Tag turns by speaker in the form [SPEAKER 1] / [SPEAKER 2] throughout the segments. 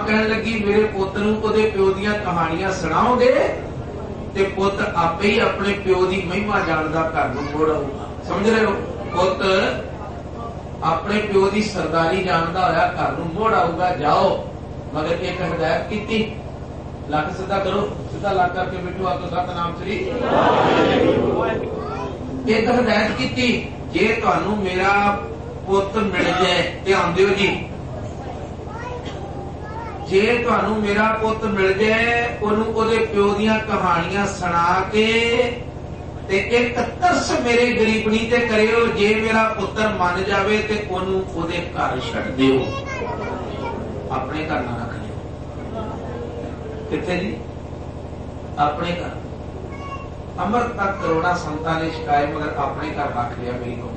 [SPEAKER 1] आप कहने लगी मेरे पुत नूं ओहदे प्यो दीयां कहानियां सुणाओगे ते पुत आपे ही अपने प्यो की महिमा जानदा घर नूं मोड़ आऊगा। समझ रहे हो? पुत अपने प्यो की सरदारी जानदा होया घर नूं मोड़ आऊगा। जाओ मगर एक हिदायत की, लक सीधा करो, सीधा लक करके बैठो, आपको सतनाम श्री। एक हिदायत की, जे तुहानू मेरा पुत मिल जाए, ध्यान दिओ जी, जे तुहानू मेरा पुत मिल जाए ओनू ओदे प्यो दीयां कहानियां सुना के ते एक तरस मेरे गरीबनी ते करियो। जे मेरा पुत्र मन जावे ते ओनू ओदे घर छड्ड दिओ, अपने घर ना रख लिओ। किथे जी? अपने घर। अमृत तक करोड़ा संतां ने छकाए मगर अपने घर रख लिया। मेरी कौम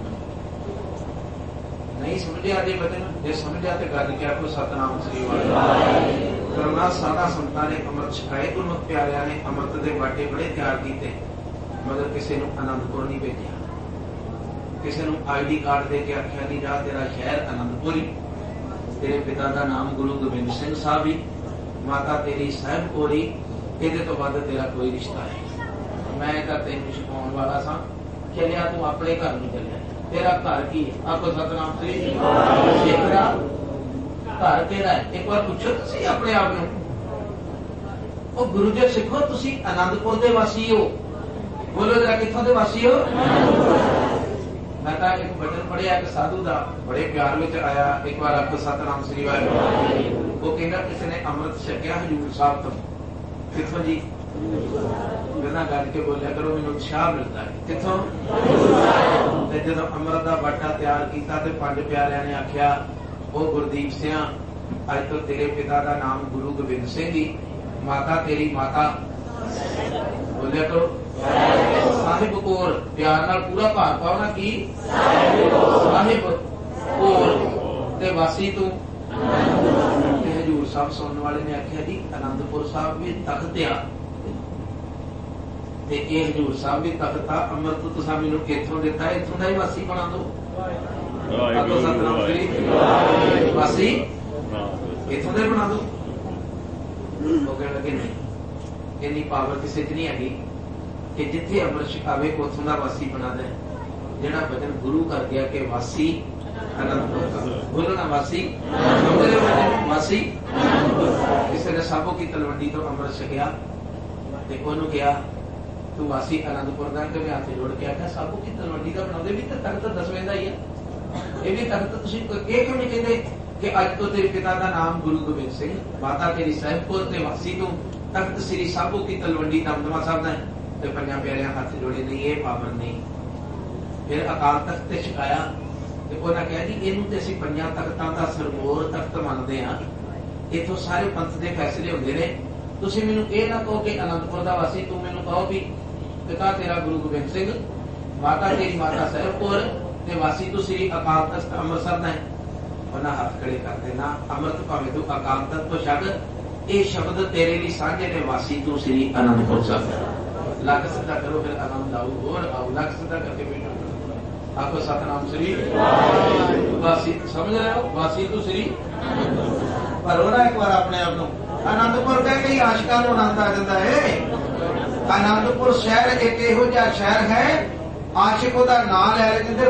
[SPEAKER 1] नहीं समझिया जे बचन, जे समझिया तो गल क्या कोई सतनाम श्री वाहिगुरू। करोड़ा सारा संतां ने अमृत छकाए, गुरमुख प्यारिਆਂ ने अमृत के बाटे बड़े तैयार किए मगर किसी नूं आनंदपुर नहीं भेजा, किसी नूं ID कार्ड दे के आख्या नहीं जा तेरा शहर आनंदपुर ही, तेरे पिता का नाम गुरु गोबिंद सिंह साहब ही, माता तेरी साहिब कोरी, ये तो बाद तेरा कोई रिश्ता है। मैं तो तेन छुपाने वाला सा, चलिया तू अपने घर नहीं चलिया, तेरा घर की है? आपको सतनाम श्री। तेरा घर तेरा है, एक बार पूछो तुसी अपने आप में। ओ गुरु जी सिखो तुसी आनंदपुर के वासी हो, बोलो जरा कित्थों के वासी हो? मैं एक वचन पढ़िया एक साधु का बड़े प्यार में आया, एक बार आपको सतनाम श्री वाहिगुरू। वो कहना किसी ने अमृत छकिया हजूर साहब तो, कित्थों जी? बिना गल के बोलिया करो, मैनूं उत्साह मिलता है। कित्थों? जो अमृत का बाटा तैयार किया तो पंज प्यारिਆਂ ने आख्या ओ गुरदीप सिंह अज तो तेरे पिता का नाम गुरु गोबिंद सिंह जी, माता तेरी माता बोलिया करो साहिब कौर, प्यार नाल पूरा भार पाओ ना की साहिब कौर ते वासी तू। हजूर साहब सुनने वाले ने आख्या जी आनंदपुर साहब भी तख्त आ ते ये हजूर साहब भी तख्त आ, अमृत तुसां मैनूं इत्थों दिता, इत्थों दा ही वासी बना दो। सतनाम श्री वासी इत्थों दे बना दो। वो कहने लगे नहीं, इन्नी पावर किसी च नहीं हैगी कि जिथे अमृत छकावे उथों दा वासी बना दे। जिहड़ा वचन गुरु कर गया कि वासी आनंदपुर का, बोलो ना वासी, वासी। किसी ने साबो की तलवंडी तो अमृत छकिया ते ओनू कहा तू वासी आनंदपुर का, के हाथ जोड़ के आख्या साबो की तलवंडी का बनाते भी तो तख्त दसवें का ही है, ये भी तख्त तुसीं क्यों नहीं कहते कि अज तो तेरे पिता का नाम गुरु गोबिंद सिंह, माता तेरी साहिब कौर ते वासी तू तख्त श्री साबो की तलवंडी दमदमा साहब का है। तो पंजां प्यारिਆਂ हाथ जोड़े नहीं, ये पावर नहीं। फिर अकाल तख्त ते छकाया ते उन्हां कहा जी इहनूं ते असीं पंजां तख्तां दा सरमोर तख्त मनदे हां, इत्थों सारे पंथ के फैसले होंदे ने। तुसीं मैनूं इह ना कहो कि आनंदपुर दा वासी, तू मैनूं कहो भी पिता तेरा गुरु गोबिंद सिंह, माता तेरी माता साहिब कौर ते वासी तू श्री अकाल तख्त अमृतसर दा है। उन्हां हाथ खड़े कर देना, अमृत भावें तू अकाल तख्त तो छड्ड, ये शब्द तेरे लिए साझे ने, वासी तू श्री आनंदपुर साहब। लक सीधा करो फिर आनंद आओ, और आओ लक सीधा करके बैठो, आपको सतनाम श्री वासी। समझ रहे हो? वासी तू श्री पर ना एक बार अपने आप को आनंदपुर कह के आशिकां नूं आनंद आ जाता है। आनंदपुर शहर एक इहो जिहा शहर है, आशिक उहदा नाम लै लेंदे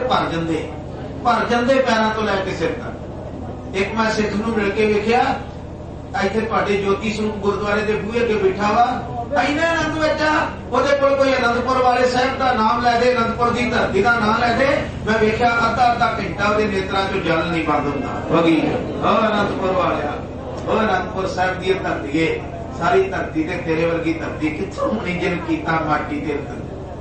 [SPEAKER 1] भर जांदे पैरां तो लैके सिर तक। एक मैं सिख नूं मिल के वेखिया, इत्थे तुहाडे ज्योति स्वरूप गुरुद्वारे दे बूहे अगे बैठा वा, इन्ने आनंद विच आ, ओहदे कोल कोई आनंदपुर वाले साहिब का नाम लै दे, आनंदपुर की धरती का नाम लै दे, मैं वेखिया अद्धा घंटा ओहदे नेत्रां चों जल नहीं बंद हुंदा। वगी आनंदपुर वालिया, आनंदपुर साहिब की धरती है, सारी धरती ते तेरे वर्गी धरती कित्थों होनी जिन कीता माटी ते